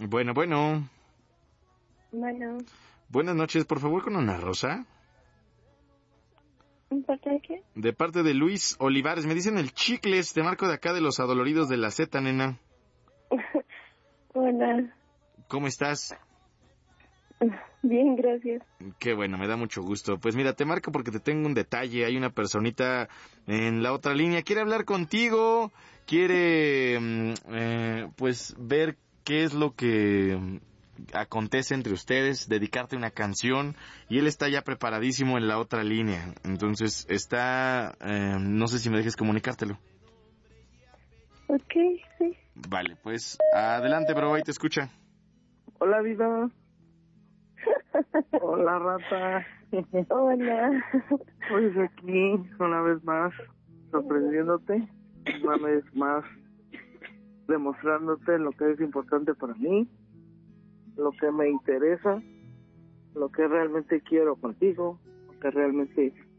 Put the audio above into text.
Bueno, bueno. Bueno, Buenas noches, por favor, con Ana Rosa. ¿en parte de qué? De parte de Luis Olivares. Me dicen el Chicles, te marco de acá de los Adoloridos de la Z, nena. Hola. ¿Cómo estás? Bien, gracias. Qué bueno, me da mucho gusto. Pues mira, te marco porque te tengo un detalle. Hay una personita en la otra línea. Quiere hablar contigo. Quiere, pues, ver qué es lo que acontece entre ustedes. Dedicarte una canción. Y él está ya preparadísimo en la otra línea. Entonces, está... no sé si me dejes comunicártelo. Ok, sí. Vale, pues, adelante, bro. Ahí te escucha. Hola, vida. Hola, rata. Hola. Pues aquí, una vez más, sorprendiéndote, una vez más, demostrándote lo que es importante para mí, lo que me interesa, lo que realmente quiero contigo, lo que realmente